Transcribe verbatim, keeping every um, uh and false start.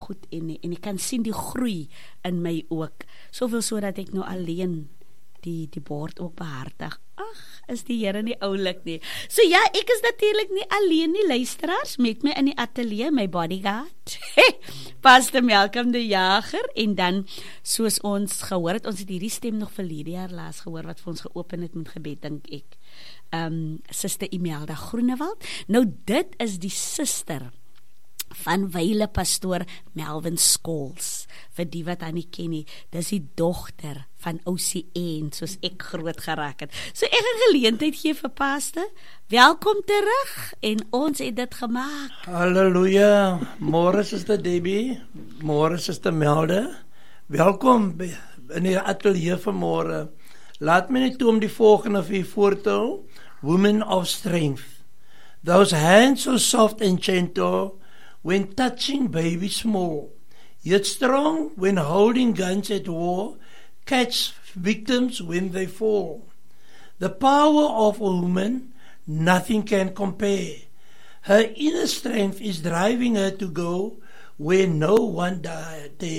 goed en, en ek kan sien die groei in my ook. Soveel so dat ek nou alleen die, die bord ook behartig. Ag, is die Here nie oulik nie. So ja, ek is natuurlik nie alleen nie, luisteraars, met my in die ateljee, my bodyguard, Pastor Malcolm de Jager, en dan, soos ons gehoor het, ons het hierdie stem nog verlede jaar laas gehoor, wat vir ons geopen het met gebed, dink ek, um, Suster Imelda Groenewald. Nou, dit is die suster van wyle pastoor Melvin Scholes, vir die wat hy nie ken nie, dis die dogter van O C N, soos ek groot geraak het. So ek 'n geleentheid gee vir pastor, welkom terug, en ons het dit gemaak. Halleluja, môre Suster Debbie, môre Suster Melde, welkom in die ateljee vanmôre. Laat my net toe om die volgende vir voor te hou, Women of Strength. Those hands so soft and gentle, when touching baby small, yet strong when holding guns at war, catch victims when they fall. The power of a woman, nothing can compare. Her inner strength is driving her to go where no one dare.